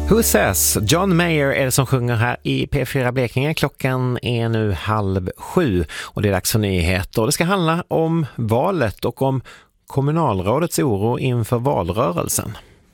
Who Says? John Mayer är det som sjunger här i P4 Blekinge. Klockan är nu 6:30 och det är dags för nyheter. Det ska handla om valet och om kommunalrådets oro inför valrörelsen.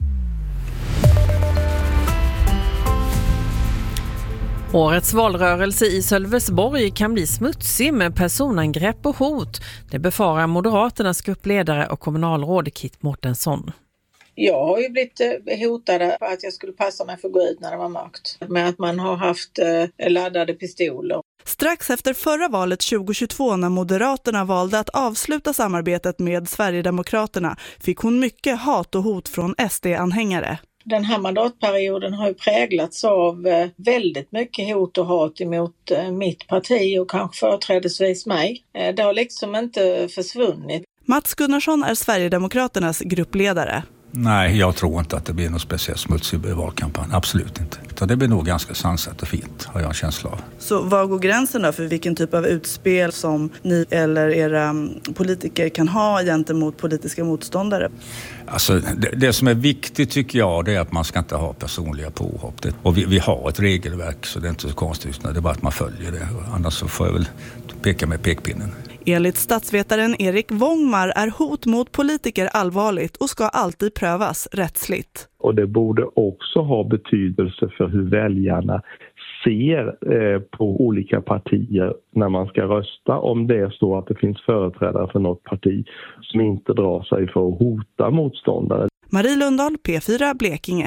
Årets valrörelse i Sölvesborg kan bli smutsig med personangrepp och hot. Det befarar Moderaternas gruppledare och kommunalråd Kit Mårtensson. Jag har ju blivit hotad på att jag skulle passa mig för att gå ut när det var mörkt. Med att man har haft laddade pistoler. Strax efter förra valet 2022 när Moderaterna valde att avsluta samarbetet med Sverigedemokraterna fick hon mycket hat och hot från SD-anhängare. Den här mandatperioden har ju präglats av väldigt mycket hot och hat emot mitt parti och kanske företrädesvis mig. Det har liksom inte försvunnit. Mats Gunnarsson är Sverigedemokraternas gruppledare. Nej, jag tror inte att det blir något speciellt smutsig valkampanj. Absolut inte. Så det blir nog ganska sansat och fint, har jag en känsla av. Så vad går gränsen då för vilken typ av utspel som ni eller era politiker kan ha gentemot politiska motståndare? Alltså, det som är viktigt tycker jag, det är att man ska inte ha personliga påhopp. Och vi har ett regelverk så det är inte så konstigt. Det är bara att man följer det. Annars så får jag väl peka med pekpinnen. Enligt statsvetaren Erik Wångmar är hot mot politiker allvarligt och ska alltid prövas rättsligt. Och det borde också ha betydelse för hur väljarna ser på olika partier när man ska rösta. Om det är så att det finns företrädare för något parti som inte drar sig för att hota motståndare. Marie Lundahl, P4 Blekinge.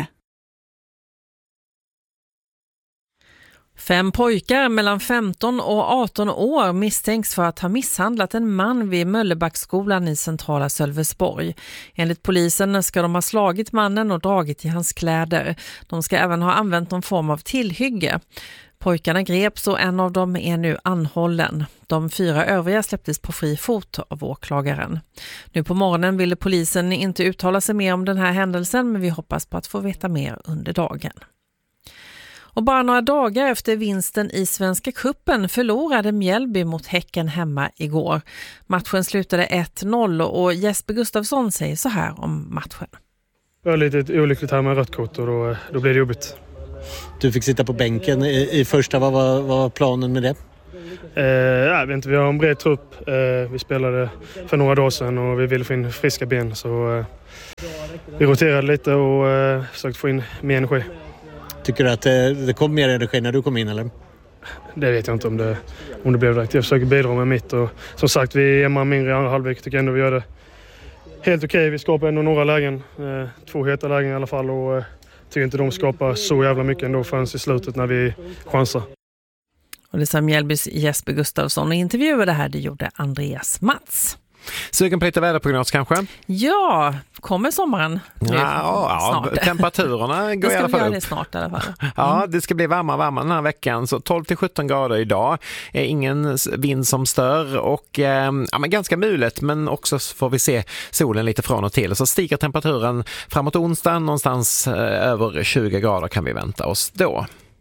5 pojkar mellan 15 och 18 år misstänks för att ha misshandlat en man vid Möllebacksskolan i centrala Sölvesborg. Enligt polisen ska de ha slagit mannen och dragit i hans kläder. De ska även ha använt någon form av tillhygge. Pojkarna greps och en av dem är nu anhållen. De 4 övriga släpptes på fri fot av åklagaren. Nu på morgonen ville polisen inte uttala sig mer om den här händelsen, men vi hoppas på att få veta mer under dagen. Och bara några dagar efter vinsten i Svenska cupen förlorade Mjällby mot Häcken hemma igår. Matchen slutade 1-0 och Jesper Gustafsson säger så här om matchen. Det var lite olyckligt här med rött kort och då blev det jobbigt. Du fick sitta på bänken i första. Vad var planen med det? Jag vet inte, vi har en bred trupp. Vi spelade för några dagar sedan och vi ville få in friska ben. Så vi roterade lite och försökte få in mer energi. Tycker du att det kom mer energi när du kom in, eller? Det vet jag inte om det blev rätt. Jag försöker bidra med mitt och som sagt, vi är mindre i andra halvlek. Tycker ändå vi gör det helt okej. Vi skapar ändå några lägen. 2 heta lägen i alla fall och tycker inte de skapar så jävla mycket ändå förrän i slutet när vi chansar. Och det sa Mjällbys Jesper Gustafsson och intervjuade här, det gjorde Andreas Mats. Sugen på lite väderprognos kanske? Ja, kommer sommaren nu snart. Temperaturerna går i alla fall upp. Det snart i alla fall. Ja, det ska bli varmare den här veckan. Så 12-17 grader idag. Ingen vind som stör och men ganska mulet, men också får vi se solen lite från och till. Så stiger temperaturen framåt onsdagen, någonstans över 20 grader kan vi vänta oss då.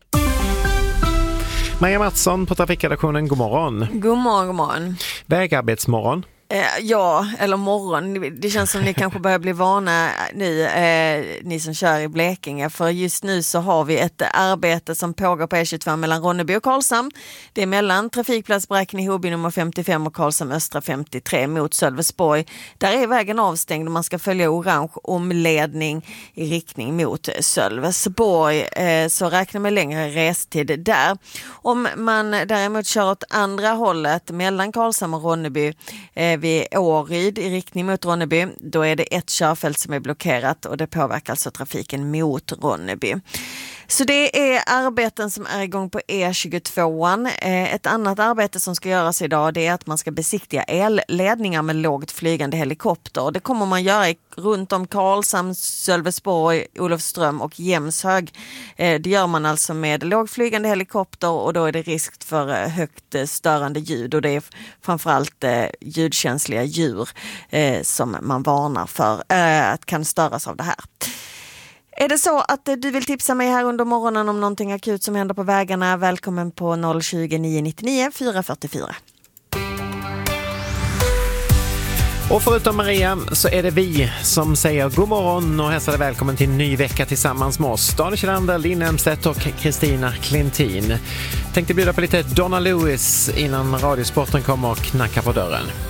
Maja Mattsson på Trafikredaktionen, god morgon. God morgon. Vägarbetsmorgon. Ja, eller morgon. Det känns som ni kanske börjar bli vana nu, ni som kör i Blekinge. För just nu så har vi ett arbete som pågår på E22 mellan Ronneby och Karlshamn. Det är mellan trafikplats Bräkne-Hoby nummer 55 och Karlshamn Östra 53 mot Sölvesborg. Där är vägen avstängd och man ska följa orange omledning i riktning mot Sölvesborg. Så räkna med längre restid där. Om man däremot kör åt andra hållet mellan Karlshamn och Ronneby vid Åryd i riktning mot Ronneby, då är det ett körfält som är blockerat och det påverkar alltså trafiken mot Ronneby. Så det är arbeten som är igång på E22. Ett annat arbete som ska göras idag, det är att man ska besiktiga elledningar med lågt flygande helikopter. Det kommer man göra runt om Karlshamn, Sölvesborg, Olofström och Jämshög. Det gör man alltså med lågflygande helikopter och då är det risk för högt störande ljud och det är framförallt ljudkänsliga djur som man varnar för att kan störas av det här. Är det så att du vill tipsa mig här under morgonen om någonting akut som händer på vägarna? Välkommen på 020 999 444. Och förutom Maria så är det vi som säger god morgon och hälsar dig välkommen till en ny vecka tillsammans med oss. Daniel Kjellander, Linn Elmstedt och Kristina Klintin. Tänkte bjuda på lite Donna Lewis innan Radiosporten kommer och knacka på dörren.